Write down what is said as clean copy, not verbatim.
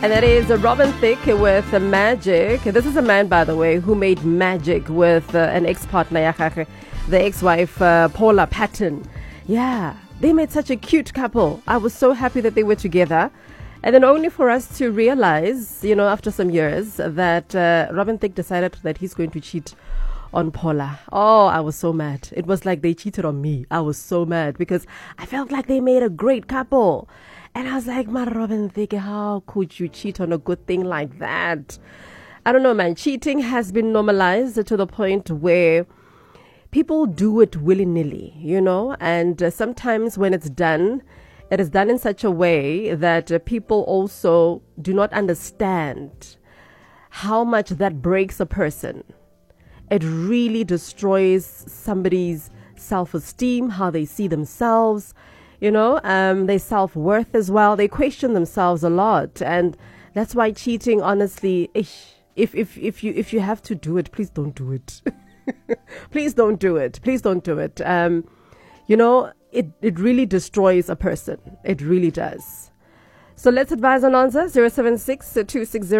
And that is Robin Thicke with Magic. This is a man, by the way, who made magic with an ex-partner, the ex-wife, Paula Patton. Yeah, they made such a cute couple. I was so happy that they were together. And then only for us to realize, after some years, that Robin Thicke decided that he's going to cheat on Paula. Oh, I was so mad. It was like they cheated on me. I was so mad because I felt like they made a great couple. And I was like, my Robin Thicke, how could you cheat on a good thing like that? I don't know, man. Cheating has been normalized to the point where people do it willy-nilly, and sometimes when it's done, it is done in such a way that people also do not understand how much that breaks a person. It really destroys somebody's self-esteem, how they see themselves, their self-worth as well. They question themselves a lot. And that's why cheating, honestly, if you have to do it, please don't do it. Please don't do it. Please don't do it. It really destroys a person. It really does. So let's advise on answer 076 260